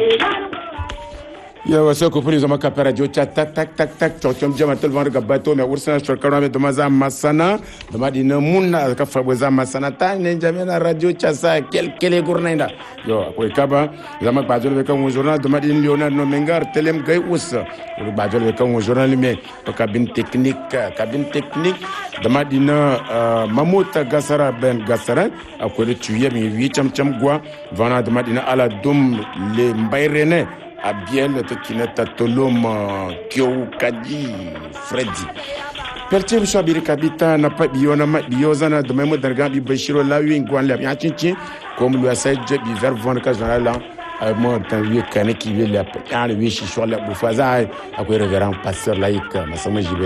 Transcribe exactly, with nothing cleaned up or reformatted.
yawa sai ku funi zama kafin radio cha tak tak tak tak cocom jama telefon daga bato mai ursana shirkar mai da maza masana da madina munna ka fa za masana ta ne jami'a radio cha sa kel kele gurnainda yo akwai kaba zama bajol be kan journal da madina leonard no mengar telem gai usa bajol be kan journal me cabine technique cabine technique da madina mamota gasara ben gasara akwai tuye mi wi cham cham gwa vana da madina ala dum le mbayrene Abiel Tokineta Tolom Kyo Kadi Freddy Pertim Shabiri Kabita na pa biona ma biozana de même darga bi Bashiro la wi ngwan la ya chinchi comme lui asa je bi ver von ka journal la ay mo tan wi kan ki wi la ya wi shi so la bu faza akwai révérend pasteur laïque ma sama jibe